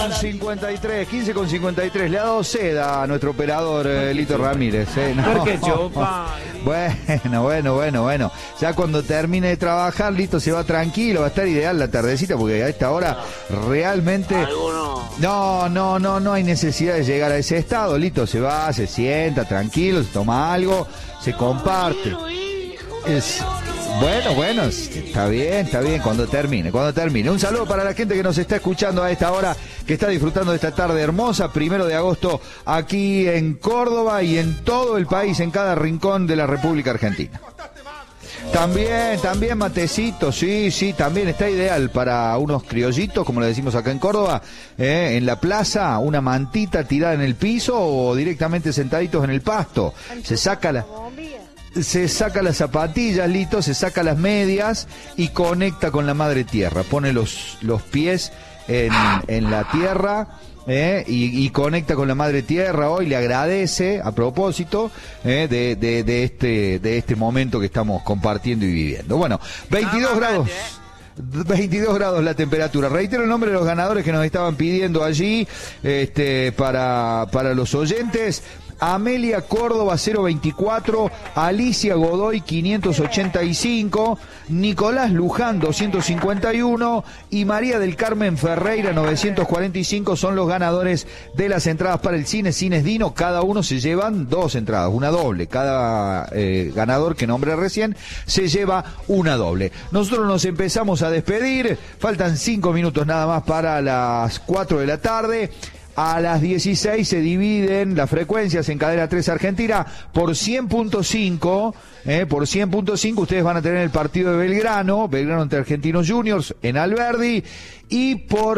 53, 15:53, le ha dado seda a nuestro operador Lito Ramírez. No. Porque yo, Bueno. Ya cuando termine de trabajar, Lito se va tranquilo, va a estar ideal la tardecita, porque a esta hora realmente... No hay necesidad de llegar a ese estado. Lito se va, se sienta tranquilo, se toma algo, se comparte. Bueno, está bien, cuando termine. Un saludo para la gente que nos está escuchando a esta hora, que está disfrutando de esta tarde hermosa, 1 de agosto, aquí en Córdoba y en todo el país, en cada rincón de la República Argentina. También matecito, sí, también está ideal para unos criollitos, como le decimos acá en Córdoba, en la plaza, una mantita tirada en el piso o directamente sentaditos en el pasto. Se saca las zapatillas, Lito, se saca las medias y conecta con la madre tierra. Pone los pies en la tierra y conecta con la madre tierra. Hoy le agradece a propósito de este momento que estamos compartiendo y viviendo. Bueno, 22 grados. 22 grados la temperatura. Reitero el nombre de los ganadores que nos estaban pidiendo allí para los oyentes. Amelia Córdoba 024, Alicia Godoy 585, Nicolás Luján 251 y María del Carmen Ferreira 945 son los ganadores de las entradas para el Cines Dino. Cada uno se llevan 2 entradas, una doble. Cada ganador que nombré recién se lleva una doble. Nosotros nos empezamos a despedir, faltan 5 minutos nada más para las 4 de la tarde. A las 16 se dividen las frecuencias en Cadena 3 Argentina por 100.5. Por 100.5 ustedes van a tener el partido de Belgrano ante Argentinos Juniors en Alberdi, y por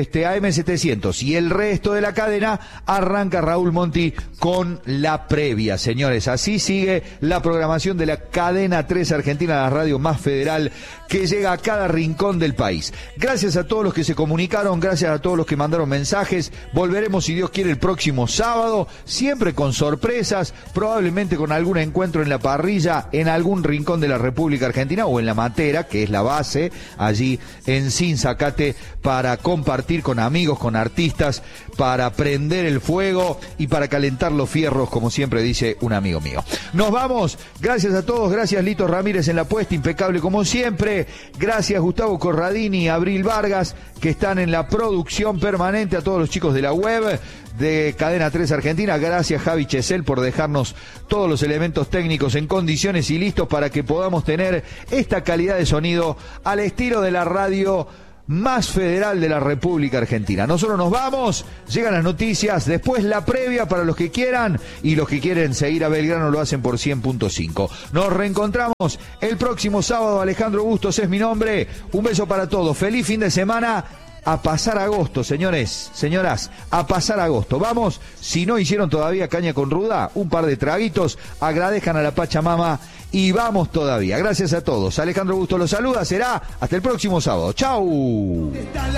AM700 y el resto de la cadena arranca Raúl Monti con la previa, señores. Así sigue la programación de la Cadena 3 Argentina, la radio más federal que llega a cada rincón del país. Gracias a todos los que se comunicaron, gracias a todos los que mandaron mensajes. Volveremos, si Dios quiere, el próximo sábado, siempre con sorpresas, probablemente con algún encuentro en la parrilla en algún rincón de la República Argentina o en La Matera, que es la base allí en Sinzacate, para compartir con amigos, con artistas, para prender el fuego y para calentar los fierros, como siempre dice un amigo mío. Nos vamos, gracias a todos, gracias Lito Ramírez en la puesta, impecable como siempre, gracias Gustavo Corradini y Abril Vargas, que están en la producción permanente, a todos los chicos de la web de Cadena 3 Argentina, gracias Javi Chesel por dejarnos todos los elementos técnicos en condiciones y listos para que podamos tener esta calidad de sonido al estilo de la radio más federal de la República Argentina. Nosotros nos vamos, llegan las noticias, después la previa para los que quieran, y los que quieren seguir a Belgrano lo hacen por 100.5. Nos reencontramos el próximo sábado. Alejandro Bustos es mi nombre. Un beso para todos, feliz fin de semana. A pasar agosto, señores, señoras, a pasar agosto. Vamos, si no hicieron todavía caña con ruda, un par de traguitos, agradezcan a la Pachamama y vamos todavía. Gracias a todos. Alejandro Bustos los saluda, será hasta el próximo sábado. ¡Chau!